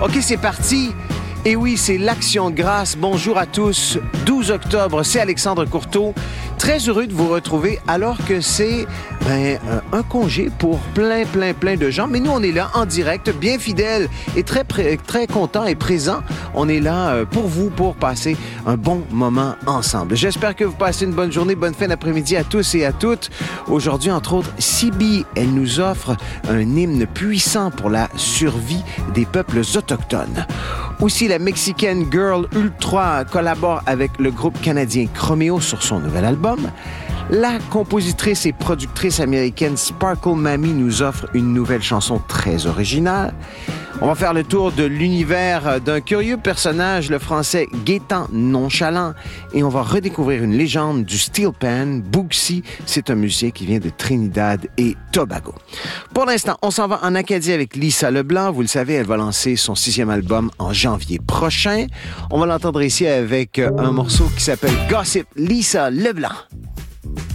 OK, c'est parti. Et oui, c'est l'Action de grâce. Bonjour à tous. 12 octobre, c'est Alexandre Courteau. Très heureux de vous retrouver alors que c'est un congé pour plein de gens. Mais nous, on est là en direct, bien fidèles et très contents et présents. On est là pour vous, pour passer un bon moment ensemble. J'espère que vous passez une bonne journée, bonne fin d'après-midi à tous et à toutes. Aujourd'hui, entre autres, Sibi, elle nous offre un hymne puissant pour la survie des peuples autochtones. Aussi, la Mexicaine Girl Ultra collabore avec le groupe canadien Chromeo sur son nouvel album. La compositrice et productrice américaine Sparkle Mamie nous offre une nouvelle chanson très originale. On va faire le tour de l'univers d'un curieux personnage, le français Gaétan Nonchalant, et on va redécouvrir une légende du steel pan, Boogsy. C'est un musicien qui vient de Trinidad et Tobago. Pour l'instant, on s'en va en Acadie avec Lisa Leblanc. Vous le savez, elle va lancer son 6e album en janvier prochain. On va l'entendre ici avec un morceau qui s'appelle Gossip. Lisa Leblanc.